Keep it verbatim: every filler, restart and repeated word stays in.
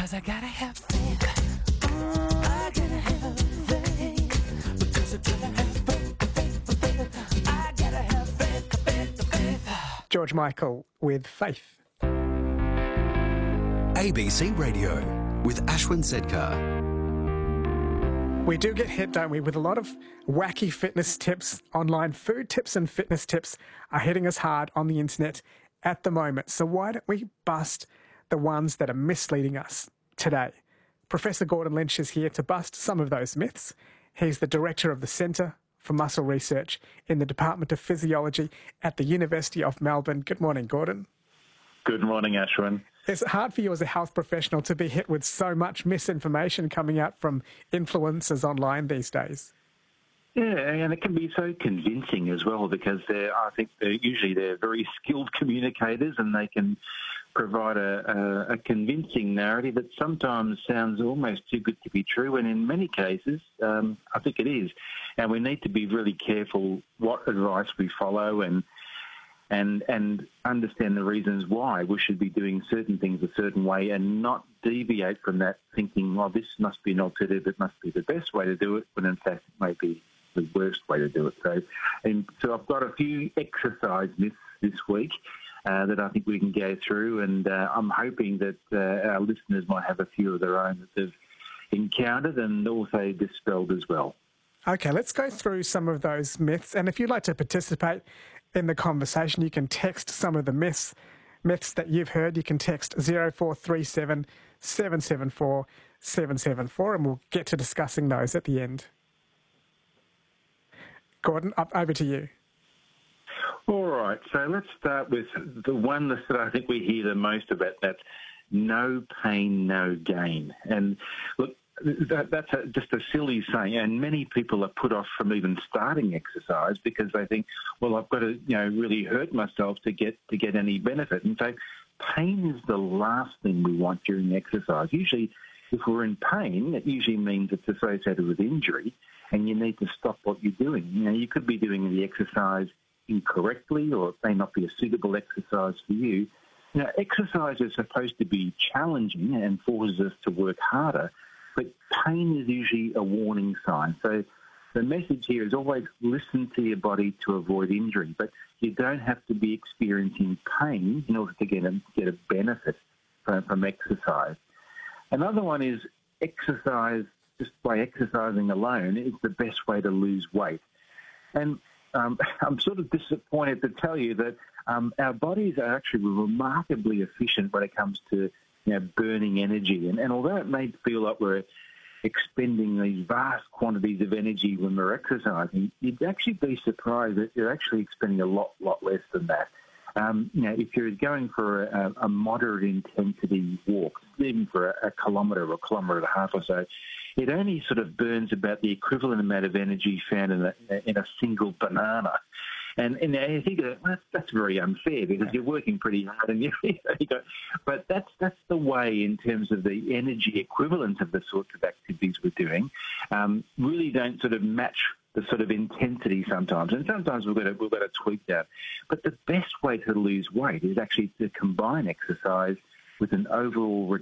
Cause I gotta have faith. I gotta have faith. Because I gotta have faith, faith, faith. I gotta have faith, faith, faith. George Michael with Faith. A B C Radio with Ashwin Sedkar. We do get hit, don't we, with a lot of wacky fitness tips. Online food tips and fitness tips are hitting us hard on the internet at the moment. So why don't we bust the ones that are misleading us today? Professor Gordon Lynch is here to bust some of those myths. He's the director of the Centre for Muscle Research in the Department of Physiology at the University of Melbourne. Good morning, Gordon. Good morning, Ashwin. Is it hard for you as a health professional to be hit with so much misinformation coming out from influencers online these days? Yeah, and it can be so convincing as well because they're, I think they're usually they're very skilled communicators and they can provide a, a, a convincing narrative that sometimes sounds almost too good to be true, and in many cases, um, I think it is. And we need to be really careful what advice we follow and and and understand the reasons why we should be doing certain things a certain way and not deviate from that thinking, well, this must be an alternative, it must be the best way to do it, when in fact it may be the worst way to do it. So, and so I've got a few exercise myths this week uh, that I think we can go through, and uh, I'm hoping that uh, our listeners might have a few of their own that they've encountered and also dispelled as well. Okay, let's go through some of those myths. And if you'd like to participate in the conversation, you can text some of the myths myths that you've heard. You can text zero four three seven, seven seven four, seven seven four, and we'll get to discussing those at the end. Gordon, up over to you. All right, so let's start with the one that I think we hear the most about, that's no pain, no gain. And look, That, that's a, just a silly saying, and many people are put off from even starting exercise because they think, well, I've got to, you know, really hurt myself to get to get any benefit. And so, pain is the last thing we want during exercise. Usually, if we're in pain, it usually means it's associated with injury, and you need to stop what you're doing. You know, you could be doing the exercise incorrectly, or it may not be a suitable exercise for you. You know, exercise is supposed to be challenging and forces us to work harder. But pain is usually a warning sign. So the message here is always listen to your body to avoid injury. But you don't have to be experiencing pain in order to get a, get a benefit from, from exercise. Another one is exercise, just by exercising alone, is the best way to lose weight. And um, I'm sort of disappointed to tell you that um, our bodies are actually remarkably efficient when it comes to You know, burning energy. And, and although it may feel like we're expending these vast quantities of energy when we're exercising, you'd actually be surprised that you're actually expending a lot, lot less than that. Um, you know, if you're going for a, a moderate intensity walk, even for a, a kilometre or a kilometre and a half or so, it only sort of burns about the equivalent amount of energy found in a, in a single banana. And, and I think that, well, that's, that's very unfair because you're working pretty hard, and you, you go, but that's that's the way in terms of the energy equivalent of the sorts of activities we're doing. Um, really don't sort of match the sort of intensity sometimes, and sometimes we've got to we've got to tweak that. But the best way to lose weight is actually to combine exercise with an overall